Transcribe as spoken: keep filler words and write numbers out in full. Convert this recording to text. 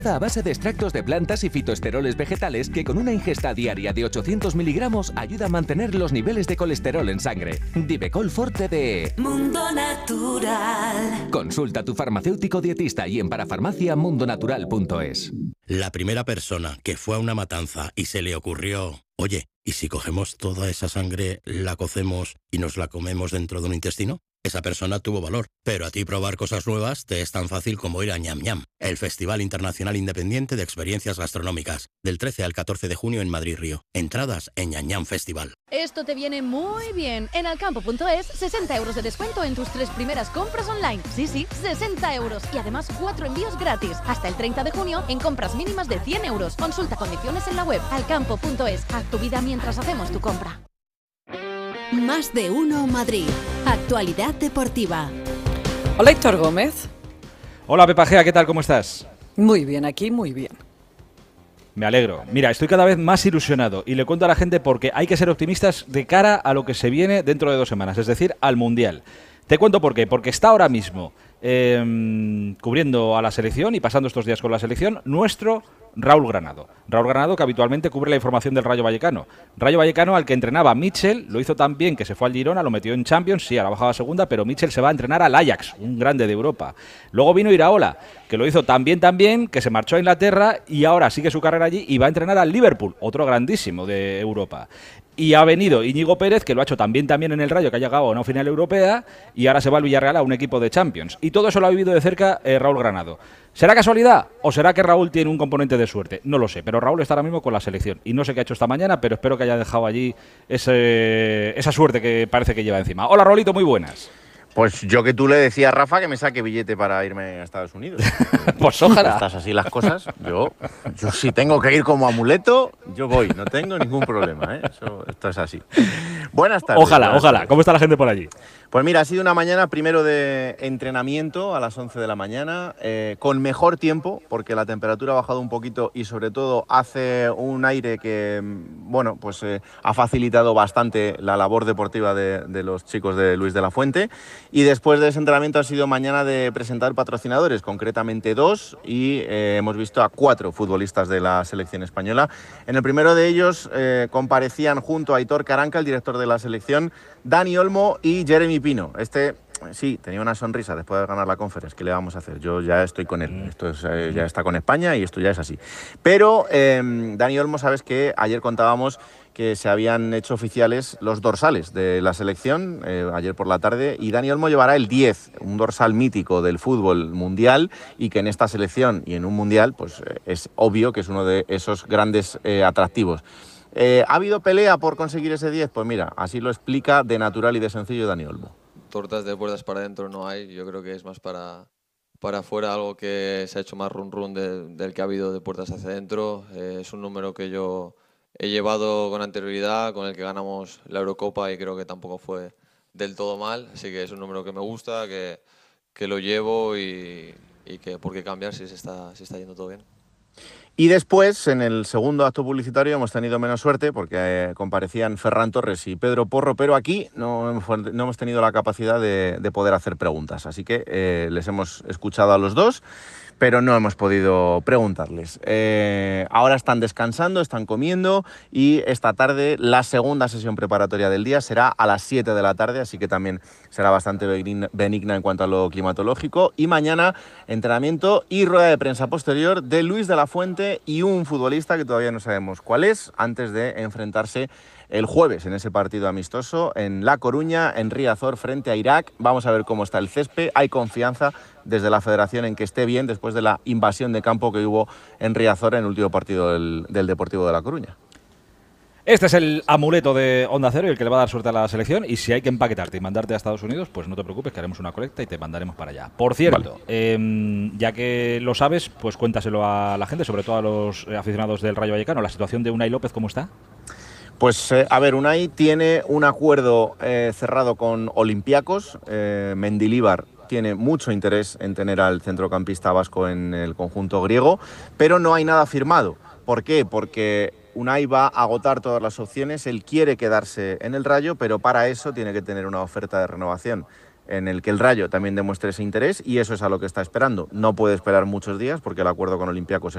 A base de extractos de plantas y fitoesteroles vegetales que con una ingesta diaria de ochocientos miligramos ayuda a mantener los niveles de colesterol en sangre. Divecol Forte de Mundo Natural. Consulta a tu farmacéutico dietista y en parafarmacia mundonatural punto es. La primera persona que fue a una matanza y se le ocurrió, oye, ¿y si cogemos toda esa sangre, la cocemos y nos la comemos dentro de un intestino? Esa persona tuvo valor, pero a ti probar cosas nuevas te es tan fácil como ir a Ñam Ñam, el Festival Internacional Independiente de Experiencias Gastronómicas, del trece al catorce de junio en Madrid Río. Entradas en Ñam Ñam Festival. Esto te viene muy bien. En alcampo punto es, sesenta euros de descuento en tus tres primeras compras online. Sí, sí, sesenta euros. Y además cuatro envíos gratis. Hasta el treinta de junio en compras mínimas de cien euros. Consulta condiciones en la web alcampo punto es. Haz tu vida mientras hacemos tu compra. Más de uno Madrid. Actualidad deportiva. Hola, Héctor Gómez. Hola, Pepa Gea, ¿qué tal? ¿Cómo estás? Muy bien, aquí muy bien. Me alegro. Mira, estoy cada vez más ilusionado y le cuento a la gente porque hay que ser optimistas de cara a lo que se viene dentro de dos semanas, es decir, al Mundial. Te cuento por qué. Porque está ahora mismo eh, cubriendo a la selección y pasando estos días con la selección nuestro Raúl Granado. Raúl Granado, que habitualmente cubre la información del Rayo Vallecano. Rayo Vallecano al que entrenaba Mitchell, lo hizo tan bien que se fue al Girona, lo metió en Champions, sí, a la bajada segunda, pero Mitchell se va a entrenar al Ajax, un grande de Europa. Luego vino Iraola, que lo hizo tan bien, tan bien, que se marchó a Inglaterra y ahora sigue su carrera allí y va a entrenar al Liverpool, otro grandísimo de Europa. Y ha venido Íñigo Pérez, que lo ha hecho también también en el Rayo, que ha llegado a una final europea, y ahora se va al Villarreal a un equipo de Champions. Y todo eso lo ha vivido de cerca eh, Raúl Granado. ¿Será casualidad o será que Raúl tiene un componente de suerte? No lo sé, pero Raúl está ahora mismo con la selección. Y no sé qué ha hecho esta mañana, pero espero que haya dejado allí ese, esa suerte que parece que lleva encima. Hola, Raulito, muy buenas. Pues yo que tú le decía a Rafa que me saque billete para irme a Estados Unidos. Pues ojalá. Estás así las cosas. Yo, yo si tengo que ir como amuleto, yo voy. No tengo ningún problema, ¿eh? Eso, esto es así. Buenas tardes. Ojalá, buenas ojalá. tardes. ¿Cómo está la gente por allí? Pues mira, ha sido una mañana primero de entrenamiento a las once de la mañana, eh, con mejor tiempo, porque la temperatura ha bajado un poquito y sobre todo hace un aire que, bueno, pues eh, ha facilitado bastante la labor deportiva de, de los chicos de Luis de la Fuente. Y después de ese entrenamiento ha sido mañana de presentar patrocinadores, concretamente dos, y eh, hemos visto a cuatro futbolistas de la selección española. En el primero de ellos eh, comparecían junto a Aitor Caranca, el director de la selección, Dani Olmo y Jeremy Pino. Este, sí, tenía una sonrisa después de ganar la Conference. ¿Qué le vamos a hacer? Yo ya estoy con él. Esto es, eh, ya está con España y esto ya es así. Pero eh, Dani Olmo, sabes que ayer contábamos que se habían hecho oficiales los dorsales de la selección eh, ayer por la tarde, y Dani Olmo llevará el diez, un dorsal mítico del fútbol mundial, y que en esta selección y en un mundial pues eh, es obvio que es uno de esos grandes eh, atractivos. Eh, ¿Ha habido pelea por conseguir ese diez? Pues mira, así lo explica de natural y de sencillo Dani Olmo. Tortas de puertas para adentro no hay, yo creo que es más para, para afuera, algo que se ha hecho más run run de, del que ha habido de puertas hacia adentro. Eh, es un número que yo he llevado con anterioridad, con el que ganamos la Eurocopa y creo que tampoco fue del todo mal, así que es un número que me gusta, que, que lo llevo y, y que por qué cambiar si se está, si está yendo todo bien. Y después, en el segundo acto publicitario, hemos tenido menos suerte porque eh, comparecían Ferran Torres y Pedro Porro, pero aquí no hemos, no hemos tenido la capacidad de, de poder hacer preguntas. Así que eh, les hemos escuchado a los dos, pero no hemos podido preguntarles. Eh, ahora están descansando, están comiendo, y esta tarde la segunda sesión preparatoria del día será a las siete de la tarde, así que también será bastante benigna en cuanto a lo climatológico. Y mañana entrenamiento y rueda de prensa posterior de Luis de la Fuente y un futbolista que todavía no sabemos cuál es, antes de enfrentarse el jueves en ese partido amistoso en La Coruña, en Riazor, frente a Irak. Vamos a ver cómo está el césped. Hay confianza desde la federación en que esté bien después de la invasión de campo que hubo en Riazor en el último partido del, del Deportivo de La Coruña. Este es el amuleto de Onda Cero y el que le va a dar suerte a la selección. Y si hay que empaquetarte y mandarte a Estados Unidos, pues no te preocupes, que haremos una colecta y te mandaremos para allá. Por cierto, vale. eh, ya que lo sabes, pues cuéntaselo a la gente, sobre todo a los aficionados del Rayo Vallecano. ¿La situación de Unai López cómo está? Pues eh, a ver, Unai tiene un acuerdo eh, cerrado con Olympiacos. eh, Mendilibar tiene mucho interés en tener al centrocampista vasco en el conjunto griego, pero no hay nada firmado. ¿Por qué? Porque Unai va a agotar todas las opciones, él quiere quedarse en el Rayo, pero para eso tiene que tener una oferta de renovación en el que el Rayo también demuestre ese interés, y eso es a lo que está esperando. No puede esperar muchos días porque el acuerdo con Olympiacos